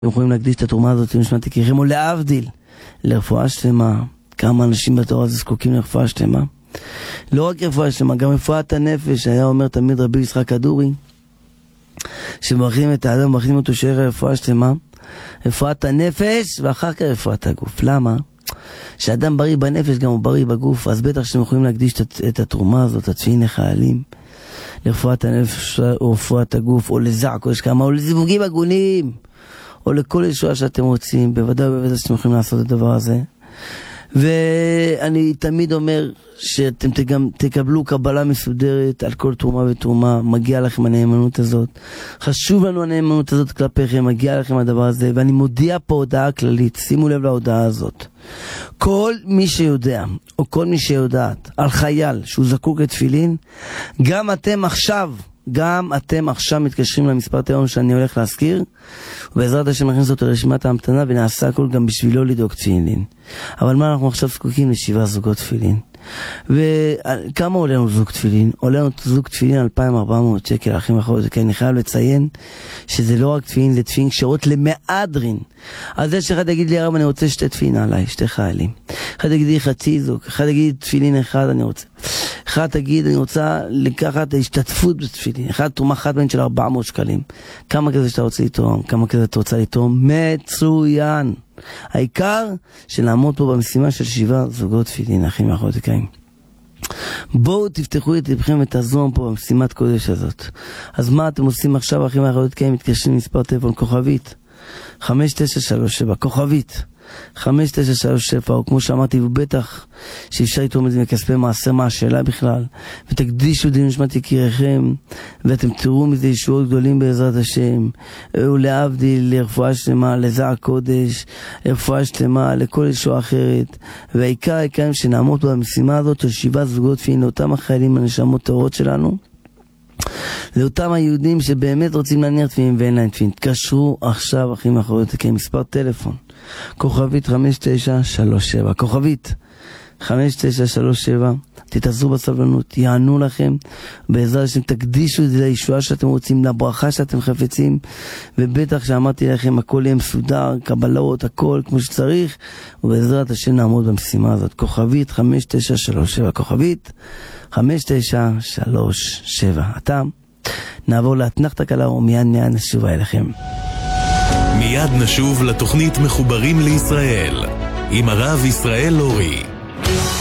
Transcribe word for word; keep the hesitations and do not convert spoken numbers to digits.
אתם יכולים להקדיש את התרומה הזאת לנשמת יקיריכם, או להבדיל, לרפואה שלמה. כמה אנשים בתורה הזה זקוקים לרפואה שלמה. לא רק רפואה שלמה, גם רפואת הנפש. היה אומר תמיד רבי יצחק כדורי, שמברכים את האדם, מברכים אותו שיהיה רפואה שלמה, רפואת הנפש ואחר כך רפואת הגוף. למה? שאדם בריא בנפש גם הוא בריא בגוף, אז בטח שאתם יכולים להקדיש את, את התרומה הזאת, התפילין לחיילים, לרפואת הנפש או רפואת הגוף, או לזעקו יש כמה, או לזיווגים הגונים, או לכל ישועה שאתם רוצים. בוודאי ובוודאי שאתם יכולים לעשות את הדבר הזה. ואני תמיד אומר שאתם גם תקבלו קבלה מסודרת על כל תרומה ותרומה. מגיע לכם הנאמנות הזאת, חשוב לנו הנאמנות הזאת כלפיכם, מגיע לכם הדבר הזה. ואני מודיע פה הודעה כללית, שימו לב להודעה הזאת. כל מי שיודע או כל מי שיודעת על חייל שהוא זקוק לתפילין, גם אתם עכשיו גם אתם עכשיו מתקשרים למספר טלפון שאני הולך להזכיר, ובעזרת השם נכניס אותו לרשימת ההמתנה ונעשה הכל גם בשבילו לדאוג תפילין. אבל מה אנחנו עכשיו זקוקים? לשבעה זוגות תפילין. וכמה עולה לנו זוג תפילין? עולה לנו זוג תפילין אלפיים וארבע מאות שקל, אחים אחרות. כי אני חייב לציין שזה לא רק תפילין, זה תפילין קשרות למאדרין. אז זה שאחד יגיד לי, הרב, אני רוצה שתי תפילין עליי, שתי חיילים. אחד יגיד לי חצי זוג, אחד יגיד תפילין אחד אני רוצה. אחד תגיד, אני רוצה לקחת השתתפות בתפילין. אחד תרומה חד בין של ארבע מאות שקלים. כמה כזה שאתה רוצה לתרום? כמה כזה אתה רוצה לתרום? מצוין. העיקר שנעמוד פה במשימה של שבעה זוגות תפילין, אחים ואחיות יקרים. בואו תפתחו את לבכם ותעזרו פה במשימת קודש הזאת. אז מה אתם עושים עכשיו, אחים ואחיות יקרים? מתקשרים מספר טלפון כוכבית חמש תשע שלוש שבע, כוכבית חמש תשע שלוש שבע, או כמו שאמרתי, ובטח שאפשר לתרום את זה מכספי מעשר, מה השאלה בכלל, ותקדישו דין נשמת יקיריכם, ואתם תראו מזה ישועות גדולים בעזרת השם, ולהבדיל לרפואה שלמה, לזעק קודש, לרפואה שלמה, לכל ישועה אחרת. והעיקר העיקרים שנעמוד במשימה הזאת של שבעה זוגות תפילין לאותם החיילים הנשמות טהורות שלנו, לאותם היהודים שבאמת רוצים להניח תפילין ואין להם תפילין. תקשרו עכשיו, אחים ואחיות יקרים, מספר טלפון כוכבית חמש תשע שלוש שבע, כוכבית חמש תשע שלוש שבע. תתעזרו בסבלנות, יענו לכם בעזרת השם. תקדישו את זה לישועה שאתם רוצים, לברכה שאתם חפצים, ובטח שאמרתי לכם הכל יהיה מסודר, קבלות, הכל כמו שצריך, ובעזרת השם נעמוד במשימה הזאת. כוכבית חמש תשע שלוש שבע, כוכבית חמש תשע שלוש שבע. אתה נעבור להתנחת הקלה, ומיד מיד נשוב אליכם. מיד נשוב לתוכנית מחוברים לישראל עם הרב ישראל לורי.